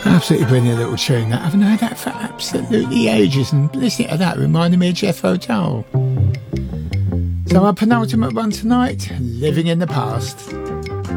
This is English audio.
Absolutely brilliant little tune. I haven't heard that for absolutely ages, and listening to that reminded me of Jethro Tull. So our penultimate one tonight, Living in the Past.